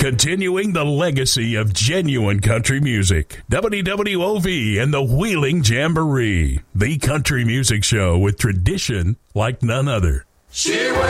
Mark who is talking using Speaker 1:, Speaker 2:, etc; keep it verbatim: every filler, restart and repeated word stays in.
Speaker 1: Continuing the legacy of genuine country music. W W O V and the Wheeling Jamboree. The country music show with tradition like none other.
Speaker 2: She